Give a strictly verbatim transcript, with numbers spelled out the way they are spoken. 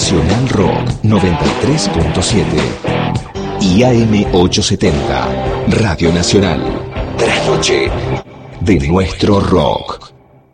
Nacional Rock noventa y tres punto siete y A M ochocientos setenta, Radio Nacional. Trasnoche de nuestro rock.